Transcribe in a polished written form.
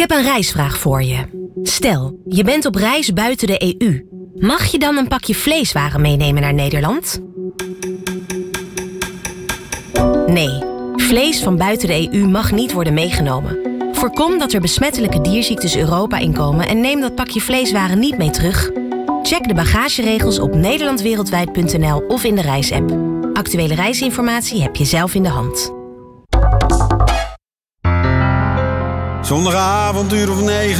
heb een reisvraag voor je. Stel, je bent op reis buiten de EU. Mag je dan een pakje vleeswaren meenemen naar Nederland? Nee, vlees van buiten de EU mag niet worden meegenomen. Voorkom dat er besmettelijke dierziektes Europa inkomen en neem dat pakje vleeswaren niet mee terug. Check de bagageregels op nederlandwereldwijd.nl of in de reisapp. Actuele reisinformatie heb je zelf in de hand. Zondagavond uur of 9.